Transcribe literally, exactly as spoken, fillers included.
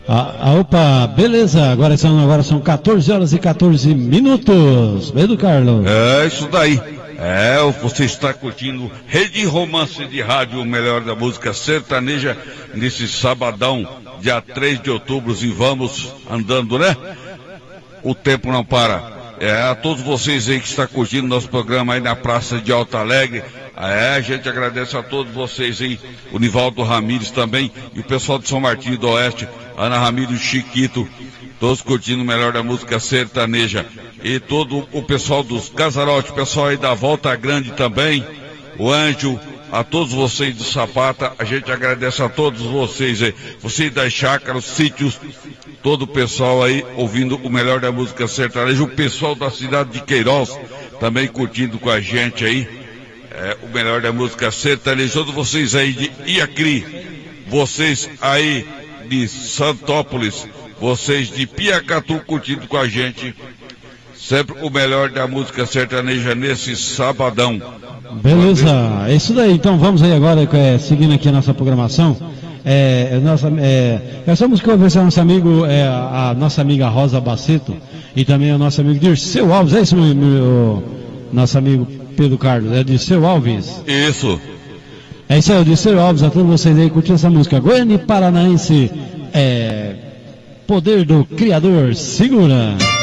Ah, ah, opa, beleza, agora são, agora são quatorze horas e quatorze minutos, Pedro Carlos. É isso daí, é, você está curtindo Rede Romance de Rádio, o melhor da música sertaneja, nesse sabadão, dia três de outubro, e vamos andando, né? O tempo não para. É, a todos vocês aí que estão curtindo nosso programa aí na Praça de Alto Alegre, é, a gente agradece a todos vocês aí, o Nivaldo Ramires também, e o pessoal de São Martinho do Oeste, Ana Ramiro e Chiquito, todos curtindo o melhor da música sertaneja, e todo o pessoal dos Casarote, o pessoal aí da Volta Grande também, o Anjo, a todos vocês do Sapata, a gente agradece a todos vocês aí, vocês das chácaras, sítios, todo o pessoal aí ouvindo o melhor da música sertaneja, o pessoal da cidade de Queiroz também curtindo com a gente aí, é, o melhor da música sertaneja, todos vocês aí de Iacri, vocês aí de Santópolis, vocês de Piacatu curtindo com a gente, sempre o melhor da música sertaneja nesse sabadão. Beleza, é isso daí, então vamos aí agora, é, seguindo aqui a nossa programação. É, nossa, é, nós vamos conversar com nosso amigo, é, a nossa amiga Rosa Baceto e também o nosso amigo Dirceu Alves. É isso, meu, meu, nosso amigo Pedro Carlos, é Dirceu Alves? Isso. É isso aí, o Dirceu Alves, a todos vocês aí curtindo essa música Goiânia Paranaense, é, Poder do Criador, segura.